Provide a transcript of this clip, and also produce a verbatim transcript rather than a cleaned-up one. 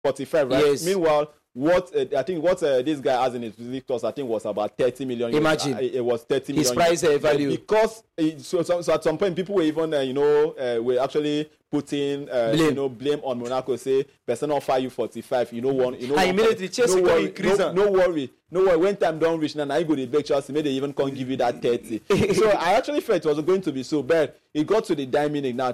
forty-five, right? Yes. Meanwhile, what uh, I think what uh, this guy has in his physique cost, I think was about thirty million. Imagine. It, it was thirty his million. price uh, value. Uh, because it, so, so, so at some point people were even uh, you know uh, were actually putting uh, blame. you know blame on Monaco, say person offer you forty-five, you know one, you know and one, immediately Chelsea no go worry, increase no, am. no worry, no worry. When time don't reach now, now you go to beg Chelsea, maybe they even can't give you that thirty. So I actually felt it was going to be so bad. It got to the dying minute now.